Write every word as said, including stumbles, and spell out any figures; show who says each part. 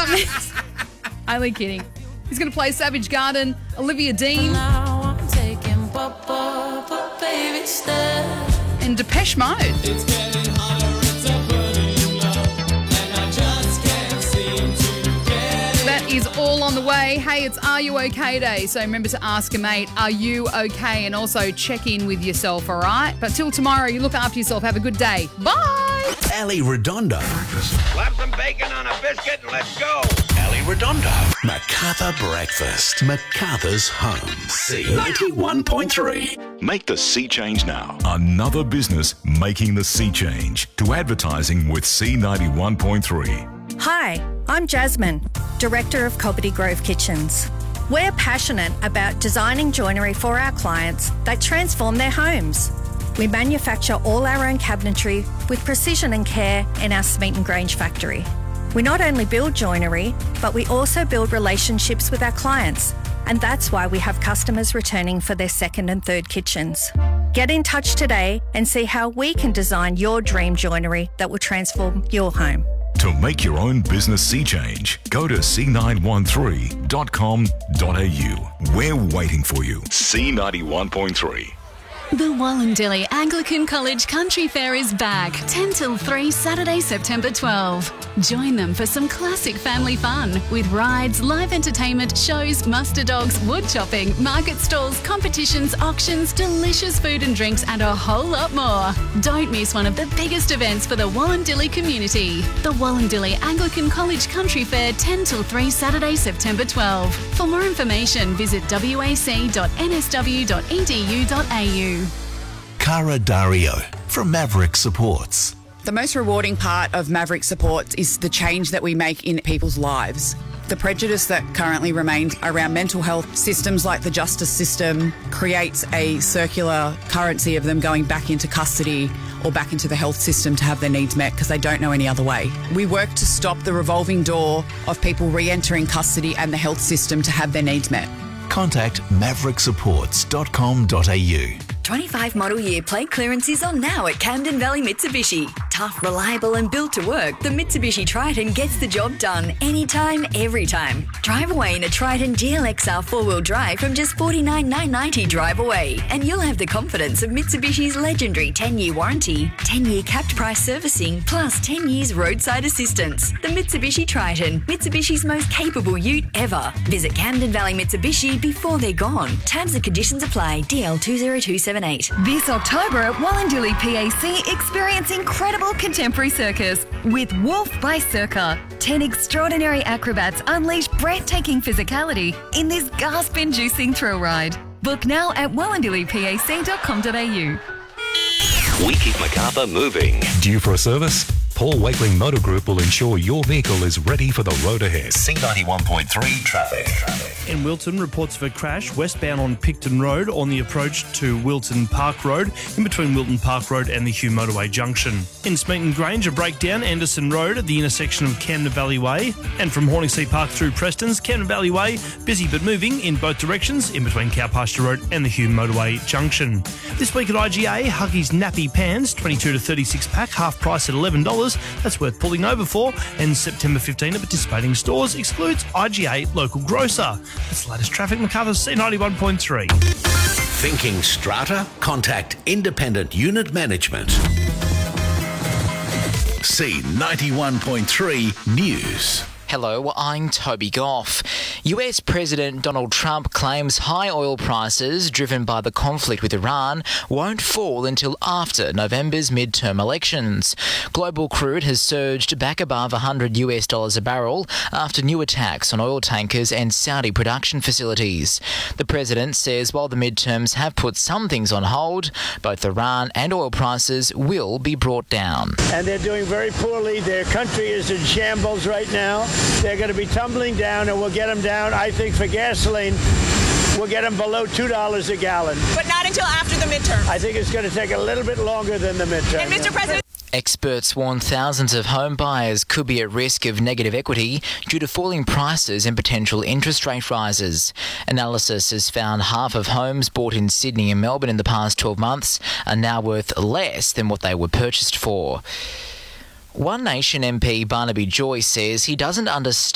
Speaker 1: up next. Only kidding. He's going to play Savage Garden, Olivia Dean,
Speaker 2: Now I'm taking papa, but baby, stay.
Speaker 1: and Depeche Mode.
Speaker 3: It's getting hotter, it's a burning love, and I just can't seem to get it.
Speaker 1: That is all on the way. Hey, it's Are You OK Day, so remember to ask a mate, are you okay? And also check in with yourself, all right? But till tomorrow, you look after yourself. Have a good day. Bye!
Speaker 4: Ali Redondo.
Speaker 5: Slap some bacon on a biscuit and let's go.
Speaker 4: Ali Redondo. MacArthur Breakfast. MacArthur's home. C ninety-one point three.
Speaker 6: Make the sea change now. Another business making the sea change to advertising with C ninety-one point three.
Speaker 7: Hi, I'm Jasmine, Director of Cobbitty Grove Kitchens. We're passionate about designing joinery for our clients that transform their homes. We manufacture all our own cabinetry with precision and care in our Smeaton Grange factory. We not only build joinery, but we also build relationships with our clients, and that's why we have customers returning for their second and third kitchens. Get in touch today and see how we can design your dream joinery that will transform your home.
Speaker 6: To make your own business sea change, go to c nine one three dot com dot a u. We're waiting for you. C ninety-one point three.
Speaker 8: The Wallandilly Anglican College Country Fair is back, ten till three, Saturday, September twelfth. Join them for some classic family fun with rides, live entertainment, shows, muster dogs, wood chopping, market stalls, competitions, auctions, delicious food and drinks, and a whole lot more. Don't miss one of the biggest events for the Wallandilly community. The Wallandilly Anglican College Country Fair, ten till three, Saturday, September twelfth. For more information, visit w a c dot n s w dot e d u dot a u.
Speaker 4: Cara Dario from Maverick Supports.
Speaker 9: The most rewarding part of Maverick Supports is the change that we make in people's lives. The prejudice that currently remains around mental health systems like the justice system creates a circular currency of them going back into custody or back into the health system to have their needs met because they don't know any other way. We work to stop the revolving door of people re-entering custody and the health system to have their needs met.
Speaker 4: Contact maverick supports dot com dot a u.
Speaker 10: twenty-five model year plate clearance is on now at Camden Valley Mitsubishi. Tough, reliable and built to work, the Mitsubishi Triton gets the job done anytime, every time. Drive away in a Triton G L X R four-wheel drive from just forty-nine thousand nine hundred ninety dollars drive away, and you'll have the confidence of Mitsubishi's legendary ten-year warranty, ten-year capped price servicing, plus ten years roadside assistance. The Mitsubishi Triton, Mitsubishi's most capable ute ever. Visit Camden Valley Mitsubishi before they're gone. Terms and conditions apply. D L two zero two seven eight.
Speaker 11: This October at Wallandilly P A C, experience incredible contemporary circus with Wolf by Circa. Ten extraordinary acrobats unleash breathtaking physicality in this gasp-inducing thrill ride. Book now at wallandilly pac dot com dot a u.
Speaker 12: We keep MacArthur moving.
Speaker 13: Due for a service? Paul Wakeling Motor Group will ensure your vehicle is ready for the road ahead.
Speaker 4: C ninety-one point three traffic.
Speaker 14: In Wilton, reports of a crash westbound on Picton Road on the approach to Wilton Park Road, in between Wilton Park Road and the Hugh Motorway Junction. In Smeaton Grange, a breakdown Anderson Road at the intersection of Camden Valley Way. And from Horningsea Park through Preston's, Camden Valley Way, busy but moving in both directions, in between Cow Pasture Road and the Hugh Motorway Junction. This week at I G A, Huggies Nappy Pans, twenty-two to thirty-six pack, half price at eleven dollars. That's worth pulling over for. And September fifteenth at participating stores excludes I G A Local Grocer. That's the latest traffic. MacArthur C ninety-one point three.
Speaker 4: Thinking strata? Contact Independent Unit Management. C ninety-one point three News.
Speaker 15: Hello, I'm Toby Goff. U S President Donald Trump claims high oil prices driven by the conflict with Iran won't fall until after November's midterm elections. Global crude has surged back above one hundred U S dollars a barrel after new attacks on oil tankers and Saudi production facilities. The president says while the midterms have put some things on hold, both Iran and oil prices will be brought down.
Speaker 16: And they're doing very poorly. Their country is in shambles right now. They're going to be tumbling down, and we'll get them down, I think, for gasoline. We'll get them below two dollars a gallon.
Speaker 17: But not until after the midterm.
Speaker 16: I think it's going to take a little bit longer than the midterm.
Speaker 17: And Mister President...
Speaker 15: Experts warn thousands of home buyers could be at risk of negative equity due to falling prices and potential interest rate rises. Analysis has found half of homes bought in Sydney and Melbourne in the past twelve months are now worth less than what they were purchased for. One Nation M P Barnaby Joyce says he doesn't understand